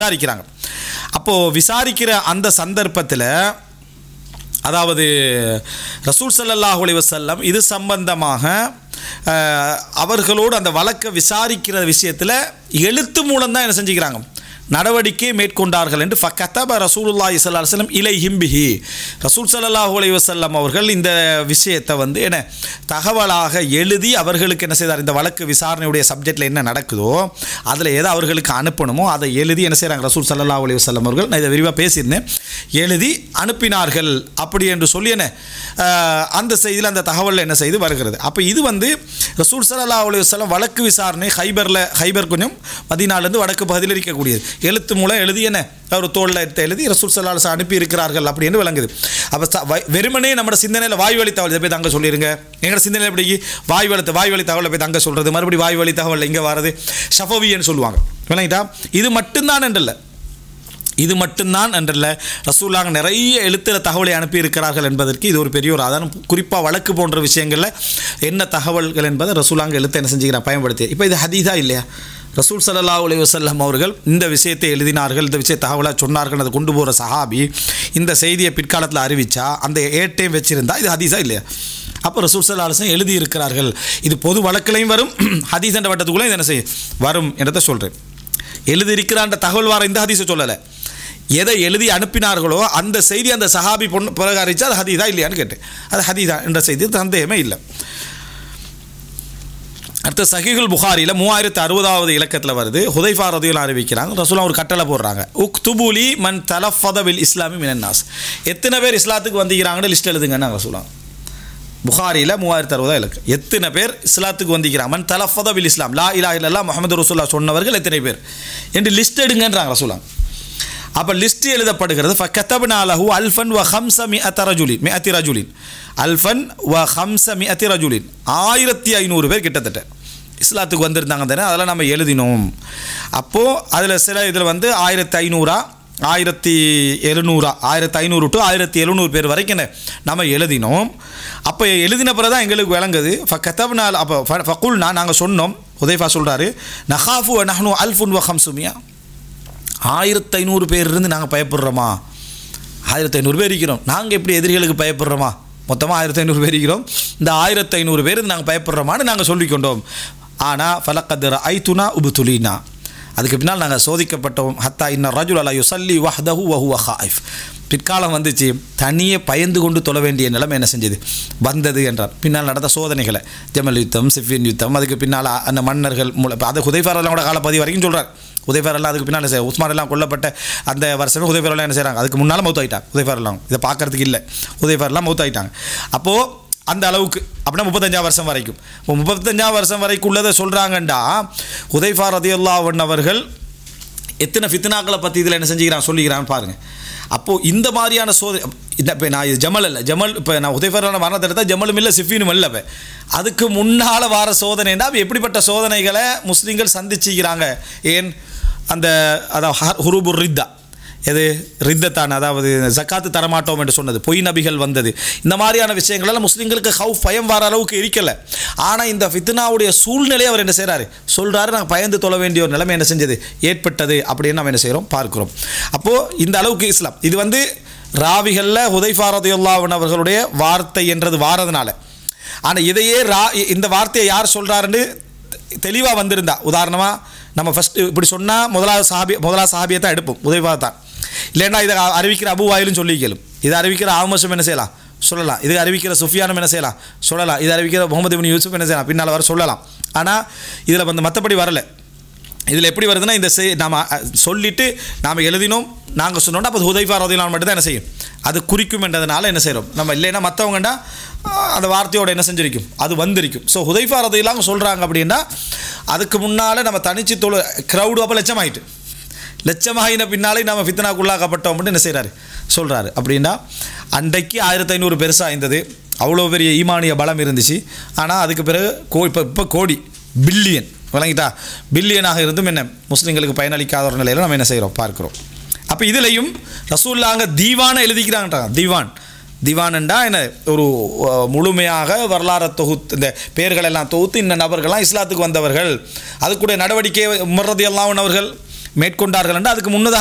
விசாரிக்கிறாங்க. அப்போது விசாரிக்கிற அந்த சந்தர்ப்பத்தில் அதாவது ரசூல் ஸல்லல்லாஹு அலைஹி வஸல்லம் இது சம்பந்தமாக அவர்களோடு அந்த வழக்கை விசாரிக்கிற விஷயத்தில் எழுத்து மூலம்தான் என்ன செஞ்சுக்கிறாங்க, நடவடிக்கை மேற்கொண்டார்கள் என்று ஃபகதப ரசூலுல்லாஹி ஸல்லல்லாஹு அலைஹி வஸல்லம் இலைஹிம் பிஹி. ரசூல் ஸல்லல்லாஹு அலைஹி வஸல்லம் அவர்கள் இந்த விஷயத்தை என்ன தகவலாக எழுதி அவர்களுக்கு என்ன செய்தார், இந்த வழக்கு விசாரணையுடைய சப்ஜெக்டில் என்ன நடக்குதோ அதில் எதை அவர்களுக்கு அனுப்பணுமோ அதை எழுதி என்ன செய்கிறாங்க ரசூல் ஸல்லல்லாஹு அலைஹி வஸல்லம் அவர்கள், நான் இதை விரிவாக பேசியிருந்தேன், எழுதி அனுப்பினார்கள் அப்படி என்று சொல்லி என்ன அந்த செய்தியில் அந்த தகவலில் என்ன செய்து வருகிறது. அப்போ இது ரசூல் ஸல்லல்லாஹு அலைஹி வஸல்லம் வழக்கு விசாரணை ஹைபர் கொஞ்சம் மதீனாவிலிருந்து வடக்கு பகுதியில் இருக்கக்கூடியது, எழுத்து மூலம் எழுதி என்ன ஒரு தோளில் எழுதி ரசூல் ஸல்லல்லாஹு அலைஹி வஸல்லம் அனுப்பி இருக்கிறார்கள் அப்படின்னு விளங்குது. அப்போ வெறுமனே நம்ம சிந்தனையில் வாய்வழி தகவல் இதை போய் தங்க சொல்லிடுங்க, எங்களோட சிந்தனையில் எப்படி வாய்வழி தகவலை போய் தங்க சொல்கிறது, மறுபடியும் வாய்வழி தகவல் இங்கே வர்றது ஷஃபவின்னு சொல்லுவாங்க, விளங்கிட்டா. இது மட்டும்தான் என்றல்ல, இது மட்டும்தான் என்றல்ல, ரசூலுல்லாஹ் நிறைய எழுத்தில் தகவலை அனுப்பி இருக்கிறார்கள் என்பதற்கு இது ஒரு பெரிய ஒரு ஆதாரம். குறிப்பாக வழக்கு போன்ற விஷயங்களில் என்ன தகவல்கள் என்பதை ரசூலுல்லாஹ் எழுத்தை என்ன செஞ்சுக்கிறார், பயன்படுத்தி. இப்போ இது ஹதீஸா இல்லையா, ரசூல் ஸல்லல்லாஹு அலைஹி வஸல்லம் அவர்கள் இந்த விஷயத்தை எழுதினார்கள், இந்த விஷயத்தை தகவலாக சொன்னார்கள், அதை கொண்டு போகிற சஹாபி இந்த செய்தியை பிற்காலத்தில் அறிவித்தா அந்த ஏட்டையும் வச்சுருந்தா இது ஹதீஸா இல்லையா. அப்போ ரசூல் ஸல்லல்லாஹு அலைஹி வஸல்லம் எழுதியிருக்கிறார்கள், இது பொது வழக்கிலையும் வரும், ஹதீஸ் என்ற வட்டத்துக்குள்ளே இது என்ன செய்ய வரும் என்றதை சொல்கிறேன். எழுதியிருக்கிறான்ற தகவல் வார இந்த ஹதீஸை சொல்லலை, எதை எழுதி அனுப்பினார்களோ அந்த செய்தி அந்த சஹாபி பிறகு அறிவிச்சா அது ஹதீஸா இல்லையான்னு கேட்டேன். அது ஹதீஸா என்ற செய்தி சந்தேகமே இல்லை. அடுத்த சஹீஹுல் புகாரியில் 3060வது இலக்கத்தில் வருது, ஹுதைஃபா ரதியல்லாஹு அறிவிக்கிறாங்க, ரசூலுல்லாஹ் ஒரு கட்டளை போடுறாங்க, உக்துபுலி மன் தலஃபத பில் இஸ்லாமி மினன் நாஸ். எத்தனை பேர் இஸ்லாத்துக்கு வந்திக்கிறாங்கன்னு லிஸ்ட் எழுதுங்கன்னு ரசூலுல்லாஹ். புகாரியில் 3060 இலக்கம், எத்தனை பேர் இஸ்லாத்துக்கு வந்திக்கிறாங்க, மன் தலஃபத பில் இஸ்லாம், லா இலாஹ இல்லல்லாஹ் முஹம்மது ரசூலுல்லாஹ் சொன்னவர்கள் எத்தனை பேர் என்று லிஸ்ட் எடுங்கன்றாங்க ரசூலுல்லாஹ். அப்போ லிஸ்ட் எழுதப்படுகிறது, ஃபகதப்னா லஹு அல்ஃபன் வ ஹம்ஸமிஅத ரஜுலின், மிஅத்தி ரஜுலின், அல்ஃபன் வ ஹம்ஸமிஅதி ரஜுலின், 1500 பேர் கிட்டத்தட்ட இஸ்லாத்துக்கு வந்திருந்தாங்க தானே, அதெல்லாம் நம்ம எழுதினோம். அப்போது அதில் சில இதில் 1500 1700 1500 டு 1700 பேர் வரைக்கும் நம்ம எழுதினோம். அப்போ எழுதின பிறகு தான் எங்களுக்கு விளங்குது, ஃபகதப்னா அப்போ ஃபகுல்னா நாங்கள் சொன்னோம், ஹுதைஃபா சொல்கிறாரு, நஹாஃபு வ நஹ்னு அல்ஃபுன் வ ஹம்ஸுமியா, 1500 பேர் இருந்து நாங்கள் பயப்படுறோமா, 1500 பேர் இருக்கிறோம், நாங்கள் எப்படி எதிரிகளுக்கு பயப்படுறோமா, மொத்தமாக 1500 பேர் இருக்கிறோம், இந்த 1500 பேர் நாங்கள் பயப்படுறோமான்னு நாங்கள் சொல்லிக்கொண்டோம். ஆனால் ஃபலக்கத் ரஅய்துனா உப்துலீனா, அதுக்கு பின்னால் நாங்கள் சோதிக்கப்பட்டோம், ஹத்தா இன்ன ரஜுல லா யுஸல்லி வஹ்தஹு வ ஹுவ ஹாயிஃப், பிற்காலம் வந்துச்சு தனியே பயந்து கொண்டு தொழ வேண்டிய நிலைமை என்ன செஞ்சது வந்தது என்றார். பின்னால் நடந்த சோதனைகளை, ஜமல் யுத்தம், சிஃபின் யுத்தம், அதுக்கு பின்னால் அந்த மன்னர்கள் அதை ஹுதைஃபா ரலியல்லாஹு காலப்பதி வரைக்கும் சொல்கிறார். ஹுதைஃபா ரலியல்லாஹு அதுக்கு பின்னால் உஸ்மான் எல்லாம் கொல்லப்பட்ட அந்த வருஷமே ஹுதைஃபா ரலியல்லாஹு என்ன செய்கிறாங்க, அதுக்கு முன்னால் மௌத் ஆகிட்டாங்க ஹுதைஃபா ரலியல்லாஹு, இதை பார்க்கறதுக்கு இல்லை, ஹுதைஃபா ரலியல்லாஹு மௌத் ஆகிட்டாங்க. அப்போது அந்த அளவுக்கு அப்படின்னா 35 வருஷம் வரைக்கும், இப்போ 35 வருஷம் வரைக்கும் உள்ளதை சொல்கிறாங்கண்டா, ஹுதைஃபா ரலியல்லாஹு அன்ஹு அவர்கள் எத்தனை ஃபித்னாக்களை பற்றி இதில் என்ன செஞ்சுக்கிறான் சொல்லிக்கிறான்னு பாருங்கள். அப்போது இந்த மாதிரியான இப்போ நான் இது ஜமல் இல்லை, ஜமல் இப்போ நான் உதைஃபரான மரணத்தை எடுத்தால் ஜமலும் இல்லை சிஃபினும் இல்லை. இப்போ அதுக்கு முன்னால் வார சோதனைன்னா எப்படிப்பட்ட சோதனைகளை முஸ்லீம்கள் சந்திச்சுக்கிறாங்க. ஏன் அந்த அதாவது ஹுரூபுர் ரித்தா, எது ரித்தத்தான், அதாவது ஜக்காத்து தரமாட்டோம் என்று சொன்னது, பொய் நபிகள் வந்தது, இந்த மாதிரியான விஷயங்களெல்லாம் முஸ்லீம்களுக்கு ஹவுஃப் பயம் வர அளவுக்கு இருக்கலை. ஆனால் இந்த ஃபித்னாவுடைய சூழ்நிலையை அவர் என்ன செய்கிறாரு சொல்கிறாரு, நாங்கள் பயந்து தொழ வேண்டிய ஒரு நிலைமை என்ன செஞ்சது ஏற்பட்டது அப்படின்னு நம்ம என்ன செய்கிறோம் பார்க்குறோம். அப்போது இந்த அளவுக்கு இஸ்லாம் இது ராவிகளில் ஹுதைஃபா ரலியல்லாஹு அன்ஹு அவர்களுடைய வார்த்தை என்றது வாரதுனால. ஆனால் இதையே இந்த வார்த்தையை யார் சொல்கிறாருன்னு தெளிவாக வந்திருந்தா, உதாரணமாக நம்ம ஃபஸ்ட்டு இப்படி சொன்னால் முதலாவது சஹாபியை தான் எடுப்போம், ஹுதைஃபா தான். இல்லைன்னா இதை அறிவிக்கிற அபு வாயிலும் சொல்லி கேளும், இதை அறிவிக்கிற ஆமஸும் என்ன செய்யலாம் சொல்லலாம், இது அறிவிக்கிற சுஃபியானும் என்ன செய்யலாம் சொல்லலாம், இது அறிவிக்கிற முகமது இப்னு யூசுப் என்ன செய்யலாம் பின்னால் வர சொல்லலாம். ஆனால் இதில் மற்றபடி வரலை. இதில் எப்படி வருதுன்னா, இந்த நாம் சொல்லிவிட்டு நாம் எழுதினோம், நாங்கள் சொன்னோம்னா அப்போ ஹுதைஃபா ரலியல்லாஹு அன்ஹு மட்டும் தான் என்ன செய்யும் அது குறிக்கும் என்றதுனால என்ன செய்கிறோம் நம்ம, இல்லைன்னா மற்றவங்கண்டா அந்த வார்த்தையோடு என்ன செஞ்சிருக்கும் அது வந்திருக்கும். ஸோ ஹுதைஃபா ரலியல்லாஹு அன்ஹு சொல்கிறாங்க அப்படின்னா அதுக்கு முன்னால் நம்ம தனிச்சு க்ரௌடு அப்போ லட்சமாகின பின்னாலே நம்ம ஃபித்னாக்குள்ளாக்கப்பட்டோம் அப்படின்னு என்ன செய்கிறாரு சொல்கிறாரு. அப்படின்னா அன்றைக்கு 1500 பெருசாக இருந்தது, அவ்வளோ பெரிய ஈமானிய பலம் இருந்துச்சு. ஆனால் அதுக்கு பிறகு இப்போ கோடி பில்லியன் விளங்கிட்டா, பில்லியனாக இருந்தும் என்ன முஸ்லீம்களுக்கு பயனளிக்காத ஒரு நிலையில் நம்ம என்ன செய்கிறோம் பார்க்குறோம். அப்போ இதுலேயும் ரசூலுல்லாஹ் தீவானை எழுதிக்கிறாங்கன்றாங்க. திவானண்டா என்ன ஒரு முழுமையாக வரலாறு தொகுத்து இந்த பெயர்களெல்லாம் தொகுத்து இந்த நபர்கள்லாம் இஸ்லாத்துக்கு வந்தவர்கள், அதுக்குடைய நடவடிக்கை உமர் ரலியல்லாஹு அன்ஹு அவர்கள் மேற்கொண்டார்கள் என்று அதுக்கு முன்னதாக